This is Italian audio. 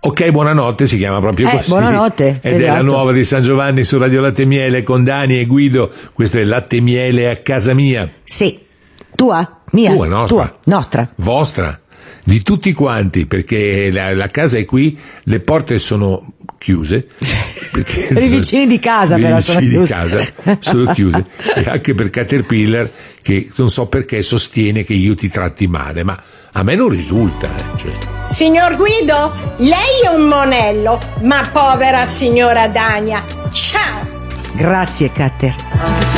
Ok, buonanotte si chiama proprio così. Buonanotte. Ed è la nuova di San Giovanni su Radio Latte e Miele con Dani e Guido. Questo è Latte e Miele a casa mia. Sì. Tua? Mia? Tua, nostra. Tua, nostra. Vostra. Di tutti quanti, perché la casa è qui, le porte sono chiuse. Per i vicini di casa, però sono chiuse. I vicini di casa sono chiuse. E anche per Caterpillar, che non so perché sostiene che io ti tratti male, ma a me non risulta. Cioè. Signor Guido, lei è un monello, ma povera signora Dania. Ciao! Grazie, Cater.